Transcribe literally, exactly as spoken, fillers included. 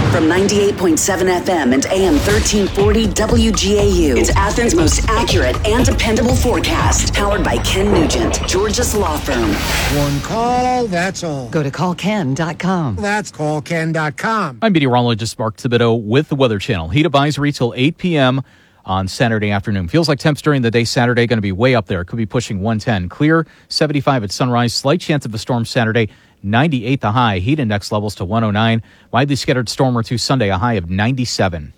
From ninety-eight point seven F M and A M thirteen forty W G A U, it's Athens' most accurate and dependable forecast. Powered by Ken Nugent, Georgia's law firm. One call, that's all. Go to call ken dot com. That's call ken dot com. I'm meteorologist Mark Thibodeau with the Weather Channel. Heat advisory till eight p.m. on Saturday afternoon. Feels like temps during the day Saturday going to be way up there. Could be pushing one ten. Clear, seventy-five at sunrise. Slight chance of a storm Saturday, ninety-eight the high. Heat index levels to one oh nine. Widely scattered storm or two Sunday, a high of ninety-seven.